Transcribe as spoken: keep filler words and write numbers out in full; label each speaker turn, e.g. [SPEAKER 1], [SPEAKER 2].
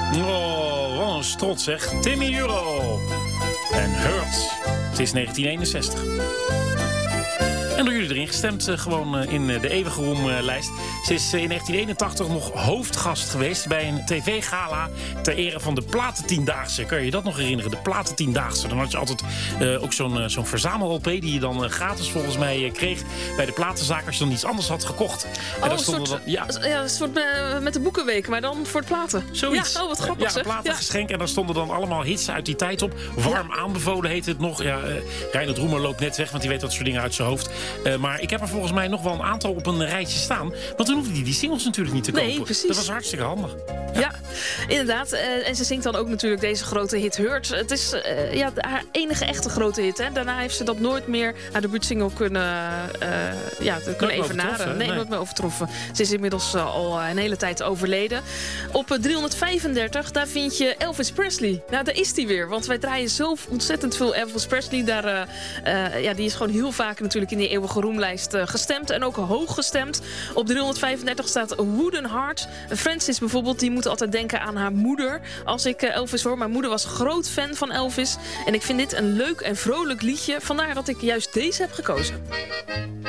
[SPEAKER 1] Oh, wat een strot zeg. Timmy Euro. En Hurt. Het is negentien eenenzestig. En door jullie erin gestemd, uh, gewoon uh, in uh, de eeuwige roemlijst. Ze is uh, in negentien eenentachtig nog hoofdgast geweest bij een tv-gala ter ere van de Platentiendaagse. Kan je je dat nog herinneren? De Platentiendaagse. Dan had je altijd uh, ook zo'n, uh, zo'n verzamel-L P die je dan uh, gratis volgens mij uh, kreeg bij de platenzaak als je dan iets anders had gekocht.
[SPEAKER 2] Oh,
[SPEAKER 1] en
[SPEAKER 2] een soort, dan, ja. ja, een soort uh, met de boekenweek, maar dan voor het platen.
[SPEAKER 1] Zoiets.
[SPEAKER 2] Ja, oh, wat grappig
[SPEAKER 1] ja,
[SPEAKER 2] zeg.
[SPEAKER 1] platengeschenk. Ja. En daar stonden dan allemaal hits uit die tijd op. Warm ja. aanbevolen heet het nog. Ja, uh, Reinhard Roemer loopt net weg, want die weet dat soort dingen uit zijn hoofd. Uh, maar ik heb er volgens mij nog wel een aantal op een rijtje staan. Want toen hoefde die die singles natuurlijk niet te kopen.
[SPEAKER 2] Nee, precies.
[SPEAKER 1] Dat was hartstikke handig.
[SPEAKER 2] Ja, ja inderdaad. Uh, en ze zingt dan ook natuurlijk deze grote hit Hurt. Het is uh, ja, haar enige echte grote hit. Hè. Daarna heeft ze dat nooit meer haar debuutsingle kunnen, uh, ja, kunnen evenaren. Nee, nee, nooit meer overtroffen. Ze is inmiddels uh, al een hele tijd overleden. Op uh, driehonderdvijfendertig, daar vind je Elvis Presley. Nou, daar is die weer. Want wij draaien zo ontzettend veel Elvis Presley. Daar, uh, uh, ja, die is gewoon heel vaak natuurlijk in die eeuwige roemlijst uh, gestemd. En ook hoog gestemd. Op driehonderdvijfendertig staat Wooden Heart. Francis bijvoorbeeld, die moet altijd denken aan haar moeder. Als ik uh, Elvis hoor. Mijn moeder was groot fan van Elvis. En ik vind dit een leuk en vrolijk liedje. Vandaar dat ik juist deze heb gekozen.